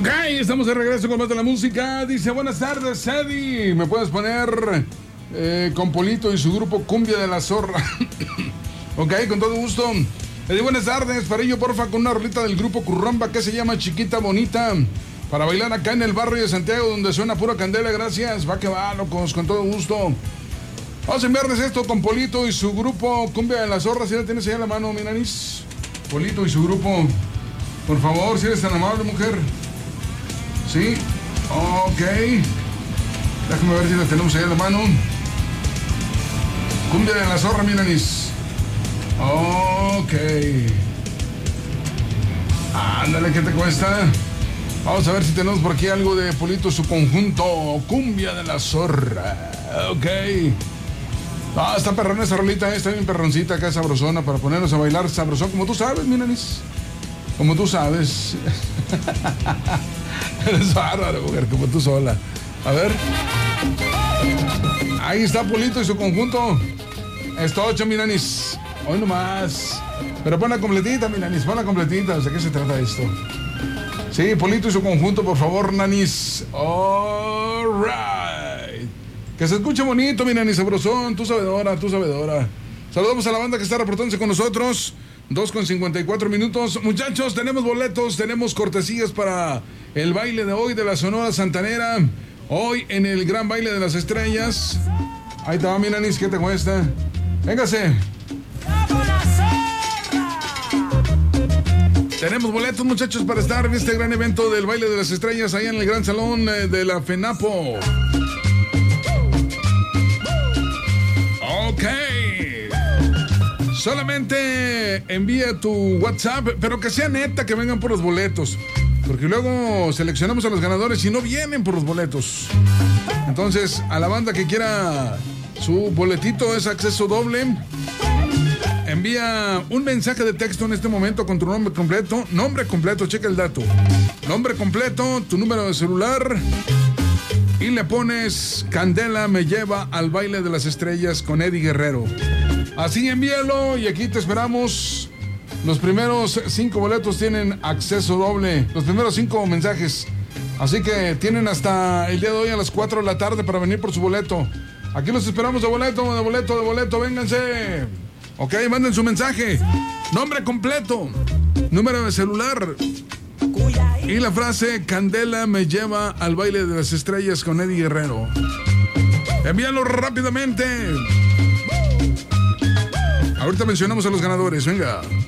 Ok, estamos de regreso con más de la música. Dice, buenas tardes, Eddie. ¿Me puedes poner con Polito y su grupo Cumbia de la Zorra? Ok, con todo gusto. Eddie, buenas tardes. Para ello, porfa, con una rolita del grupo Curramba que se llama Chiquita Bonita. Para bailar acá en el barrio de Santiago, donde suena pura candela. Gracias. Va que va, locos, con todo gusto. Vamos a enviarles esto con Polito y su grupo Cumbia de la Zorra. Si la tienes ahí a la mano, mi nanis. Polito y su grupo. Por favor, si eres tan amable, mujer. Sí, ok. Déjame ver si la tenemos ahí a la mano. Cumbia de la Zorra, mi nanis. Ok. Ándale, ¿qué te cuesta? Vamos a ver si tenemos por aquí algo de Polito, su conjunto. Cumbia de la Zorra. Ok. Está perrona esa rolita, está bien perroncita acá, sabrosona, para ponernos a bailar sabrosón, como tú sabes, mi nanis. Como tú sabes. Eres bárbaro, mujer, como tú sola. A ver. Ahí está Polito y su conjunto. Esto 8, mi nanis. Hoy nomás. Pero ponla completita, mi nanis, ponla completita. ¿De qué se trata esto? Sí, Polito y su conjunto, por favor, nanis. All right. Que se escuche bonito, mi nanis, sabrosón. Tú sabedora, tú sabedora. Saludamos a la banda que está reportándose con nosotros. 2:54 minutos. Muchachos, tenemos boletos, tenemos cortesías para el baile de hoy de la Sonora Santanera. Hoy en el Gran Baile de las Estrellas. Ahí te va, mi nanis, ¿qué te cuesta? Véngase. Tenemos boletos, muchachos, para estar en este gran evento del Baile de las Estrellas ahí en el Gran Salón de la FENAPO. Ok. Solamente envía tu WhatsApp, pero que sea neta, que vengan por los boletos. Porque luego seleccionamos a los ganadores y no vienen por los boletos. Entonces, a la banda que quiera su boletito, es acceso doble. Envía un mensaje de texto en este momento con tu nombre completo, checa el dato. Nombre completo, tu número de celular. Y le pones Candela me lleva al Baile de las Estrellas con Eddie Guerrero. Así envíalo y aquí te esperamos. Los primeros 5 boletos tienen acceso doble. Los primeros 5 mensajes. Así que tienen hasta el día de hoy a las 4 de la tarde para venir por su boleto. Aquí los esperamos de boleto. Vénganse. Ok, manden su mensaje. Nombre completo. Número de celular. Y la frase Candela me lleva al Baile de las Estrellas con Eddie Guerrero. Envíalo rápidamente. Ahorita mencionamos a los ganadores, venga.